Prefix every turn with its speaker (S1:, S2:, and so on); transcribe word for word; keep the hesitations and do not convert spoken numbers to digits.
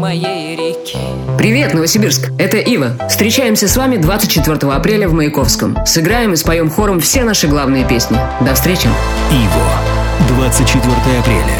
S1: моей реки.
S2: Привет, Новосибирск! Это Ива. Встречаемся с вами двадцать четвёртого апреля в Маяковском. Сыграем и споем хором все наши главные песни. До встречи!
S3: Иво. двадцать четвёртого апреля.